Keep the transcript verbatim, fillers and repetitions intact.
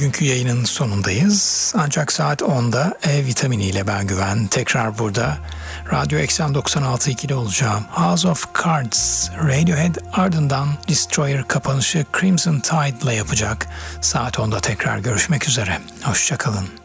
bugünkü yayının sonundayız. Ancak saat onda E vitamini ile ben Güven tekrar burada. Radyo Eksen doksan altı nokta ikide olacağım. House of Cards, Radiohead, ardından Destroyer kapanışı Crimson Tide ile yapacak. Saat onda tekrar görüşmek üzere. Hoşçakalın.